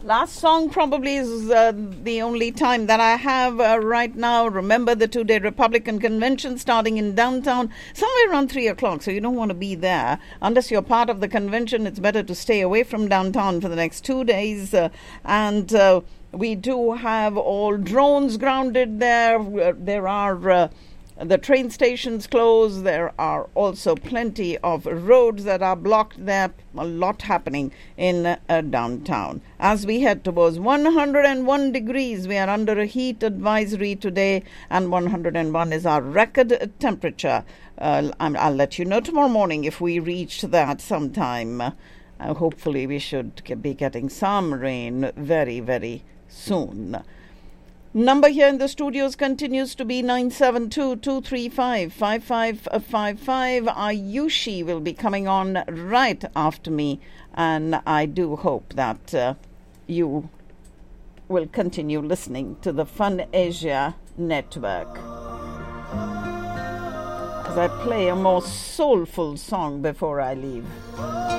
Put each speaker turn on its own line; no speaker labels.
Last song probably is the only time that I have right now. Remember the two-day Republican convention starting in downtown somewhere around 3 o'clock, so you don't want to be there. Unless you're part of the convention, it's better to stay away from downtown for the next 2 days. We do have all drones grounded there. There are the train stations closed. There are also plenty of roads that are blocked there. A lot happening in downtown. As we head towards 101 degrees, we are under a heat advisory today, and 101 is our record temperature. I'll let you know tomorrow morning if we reach that sometime. Hopefully we should be getting some rain very, very soon. Number here in the studios continues to be 972-235-5555. Ayushi will be coming on right after me, and I do hope that you will continue listening to the Fun Asia Network. As I play a more soulful song before I leave.